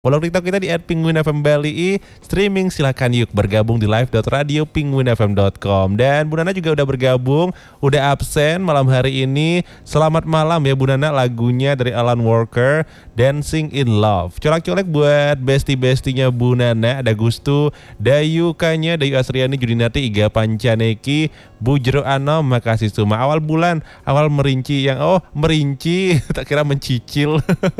Follow TikTok kita di @penguinfmbli. Streaming silakan yuk bergabung di live.radiopenguinfm.com. Dan Bu Nana juga udah bergabung, udah absen malam hari ini. Selamat malam ya Bu Nana, lagunya dari Alan Walker, Dancing in Love. Colak-colek buat bestie-bestinya Bu Nana, ada Gustu, Dayu Kanya, Dayu Asriani, Judinati, Iga Pancaneki, Bu Jero Anom, makasih Suma. Awal bulan, awal merinci yang merinci, tak kira mencicil.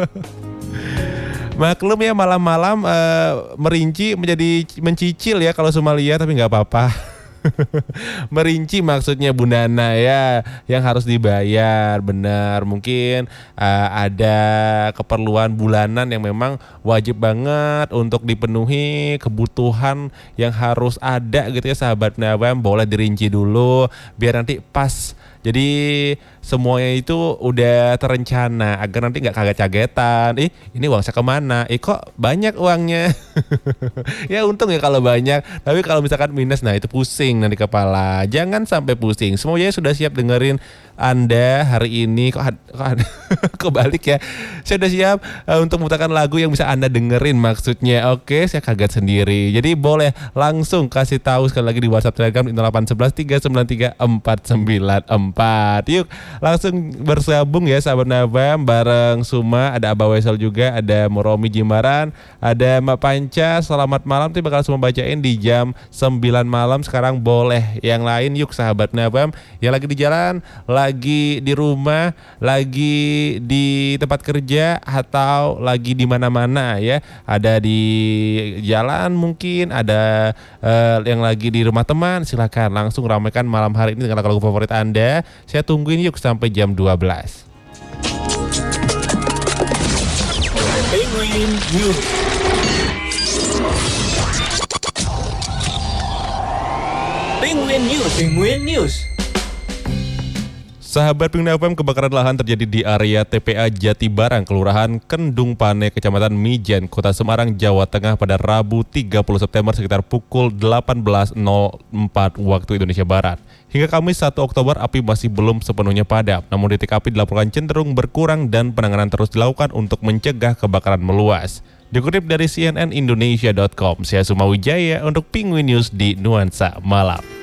Maklum ya malam-malam merinci menjadi mencicil ya kalau Sumalia, tapi nggak apa-apa. Merinci maksudnya Bu Nana ya, yang harus dibayar, benar. Mungkin ada keperluan bulanan yang memang wajib banget untuk dipenuhi, kebutuhan yang harus ada gitu ya sahabat Nawam, boleh dirinci dulu biar nanti pas. Jadi semuanya itu udah terencana agar nanti nggak kaget-kagetan. Ini uang saya kemana? Kok banyak uangnya? Ya untung ya kalau banyak. Tapi kalau misalkan minus, nah itu pusing nanti kepala. Jangan sampai pusing. Semuanya sudah siap dengerin Anda hari ini. Kok balik ya? Saya udah siap untuk memutarkan lagu yang bisa Anda dengerin maksudnya. Oke, saya kaget sendiri. Jadi boleh langsung kasih tahu sekali lagi di WhatsApp Telegram 0811 393 494. Yuk langsung bersambung ya sahabat Nawam bareng Suma, ada Abah Wesel juga, ada Moromi Jimbaran, ada Mbak Panca. Selamat malam, nanti bakal semua bacain di jam 9 malam. Sekarang boleh yang lain yuk sahabat Nawam, yang lagi di jalan, lagi di rumah, lagi di tempat kerja, atau lagi di mana-mana ya. Ada di jalan mungkin, ada yang lagi di rumah teman, silakan langsung ramaikan malam hari ini dengan lagu favorit Anda. Saya tungguin yuk sampai jam 12. Penguin News. Penguin News. Penguin News. Sahabat Penguin FM, kebakaran lahan terjadi di area TPA Jatibarang, Kelurahan Kendung Pane, Kecamatan Mijen, Kota Semarang, Jawa Tengah pada Rabu 30 September sekitar pukul 18.04 waktu Indonesia Barat. Hingga Kamis 1 Oktober api masih belum sepenuhnya padam, namun titik api dilaporkan cenderung berkurang dan penanganan terus dilakukan untuk mencegah kebakaran meluas. Dikutip dari cnnindonesia.com, saya Suma Wijaya untuk Penguin News di Nuansa Malam.